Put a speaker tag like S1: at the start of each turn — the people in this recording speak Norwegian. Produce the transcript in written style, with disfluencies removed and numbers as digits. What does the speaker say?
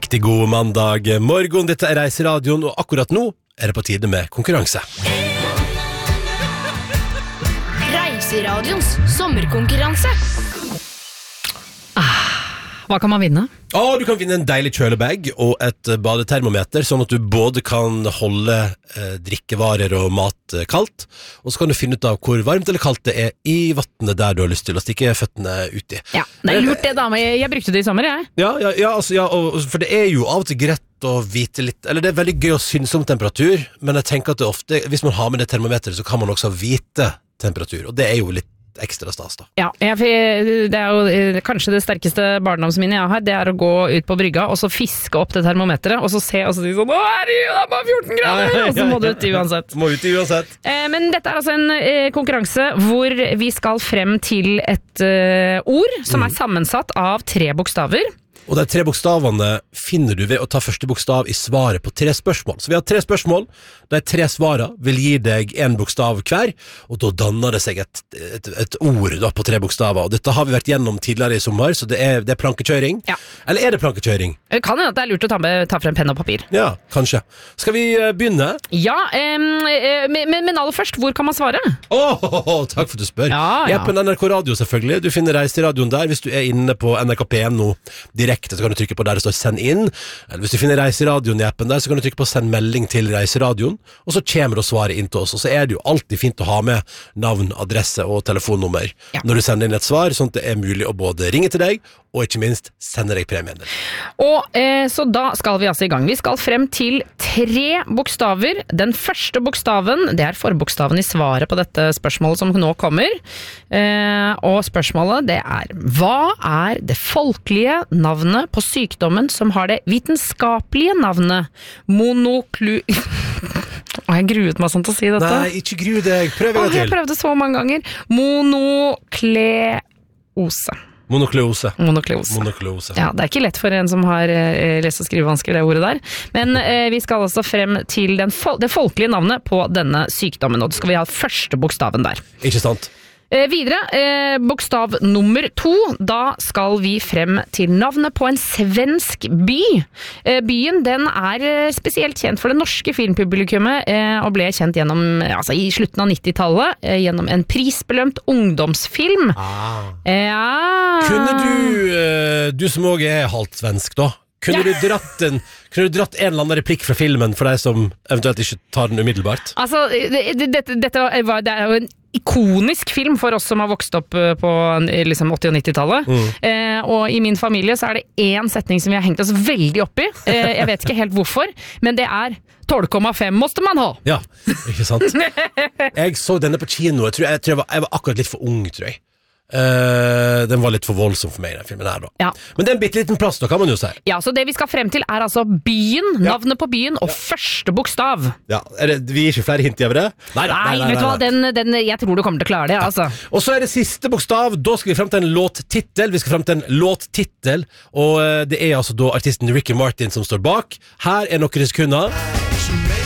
S1: Riktig god mandag morgen, dette Reiseradioen, og akkurat nå det på tide med konkurranse.
S2: Reiseradions sommerkonkurranse.
S3: Hva kan man vinne?
S1: Du kan vinne en deilig kjølebag og et badetermometer, sånn at du både kan holde drikkevarer og mat kaldt, og så kan du finne ut av hvor varmt eller kaldt det i vattnet der du har lyst til å stikke føttene ut i.
S3: Ja, det lurt det da, men jeg brukte det i sommer, jeg.
S1: For det jo av og til greit å vite litt, eller det veldig gøy å synes om temperatur, men jeg tenker at det ofte, hvis man har med det termometeret, så kan man også vite temperatur, og det jo litt ekstra stas da. Ja,
S3: det jo kanskje det sterkeste barndomsminnet jeg har, det å gå ut på brygga og så fiske opp det termometeret, og så se og så si sånn, nå det jo bare 14 grader, og så må du ut uansett. Men dette altså en konkurranse hvor vi skal frem til et ord som sammensatt av 3 bokstaver.
S1: Og de 3 bokstavene finner du ved å ta første bokstav i svaret på 3 spørsmål. Så vi har 3 spørsmål, de 3 svarene vil gi deg 1 bokstav hver, og da danner det seg et ord da, på 3 bokstaver. Og dette har vi vært gjennom tidligere i sommer, så det er plankekjøring. Ja. Eller det plankekjøring?
S3: Det kan hende at det lurt å ta frem penn og papir.
S1: Ja, kanskje. Skal vi begynne?
S3: Ja, men aller først, hvor kan man svare?
S1: Takk for at du spør. Jeg på NRK Radio selvfølgelig. Du finner Reiseradioen der hvis du inne på NRK P1 nå direkte. Så kan du trykke på der det står send inn, eller hvis du finner Reiseradioen i appen der, så kan du trykke på send melding til Reiseradioen, og så kommer du svaret inn til oss, og så det jo alltid fint å ha med navn, adresse og telefonnummer når du sender inn et svar, sånn at det mulig å både ringe til deg, og ikke minst sende deg premien din.
S3: Og så da skal vi altså i gang. Vi skal frem til 3 bokstaver. Den første bokstaven, det forbokstaven i svaret på dette spørsmålet som nå kommer. Og spørsmålet det hva det folkelige navnet på sykdommen som har det vitenskapelige navnet jeg gruet meg sånn til å si dette.
S1: Nei, ikke gru deg. Prøv en gang til.
S3: Jeg prøvde så mange ganger. Monokleose. Ja, det ikke lett for en som har lest- og skrivevansker, det ordet der. Men vi skal altså frem til det folkelige navnet på denne sykdommen, og da skal vi ha første bokstaven der.
S1: Ikke sant?
S3: Videre, bokstav nummer 2, da skal vi frem til navnet på en svensk by. Byen, den spesielt kjent for det norske filmpublikummet, og ble kjent gjennom, i slutten av 90-tallet, gjennom en prisbelønt ungdomsfilm.
S1: Kunne du som også halvt svensk da, kunne du dratt en eller annen replikk fra filmen for deg som eventuelt ikke tar den umiddelbart? Altså,
S3: det jo en ikonisk film for oss som har vokst opp på liksom 80- og 90-tallet. Og i min familie så det en setning som vi har hengt oss veldig opp i. Jeg vet ikke helt hvorfor, men det 12,5 måste man ha.
S1: Ja, ikke sant? Jeg så denne på kino, jeg tror jeg var akkurat litt for ung, tror jeg. Den var litt for voldsom for meg, den filmen her da. Ja. Men det en bitteliten plass da, kan man jo si.
S3: Ja, så det vi skal frem til altså byen, navnet på byen og første bokstav.
S1: Ja, vi gir ikke flere hint i det?
S3: Nei, vet du hva, den jeg tror du kommer til å klare det, altså.
S1: Og så det siste bokstav, da skal vi frem til en låttittel. Vi skal frem til en låttittel, og det altså da artisten Ricky Martin som står bak. Her noen sekunder.